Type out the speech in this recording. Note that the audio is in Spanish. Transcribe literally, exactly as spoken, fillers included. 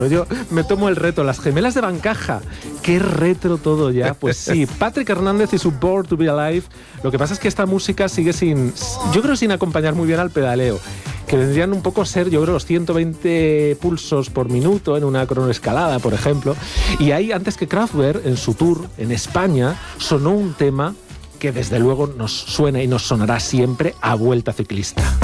Yo me tomo el reto, las gemelas de Bancaja. Qué retro todo ya. Pues sí, Patrick Hernández y su Born to Be Alive. Lo que pasa es que esta música sigue sin, yo creo sin acompañar muy bien al pedaleo, que vendrían un poco a ser, yo creo, los ciento veinte pulsos por minuto en una cronoescalada, por ejemplo. Y ahí, antes que Kraftwerk, en su tour en España, sonó un tema que desde luego nos suena y nos sonará siempre a Vuelta Ciclista.